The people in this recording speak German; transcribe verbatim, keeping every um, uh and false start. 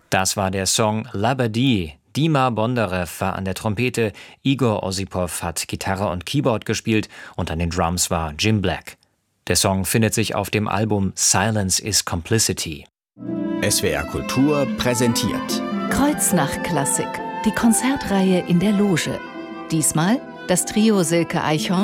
Das war der Song Labadie. Dima Bondarev war an der Trompete, Igor Osipov hat Gitarre und Keyboard gespielt und an den Drums war Jim Black. Der Song findet sich auf dem Album Silence is Complicity. S W R Kultur präsentiert Kreuznach Klassik, die Konzertreihe in der Loge. Diesmal das Trio Silke Eichhorn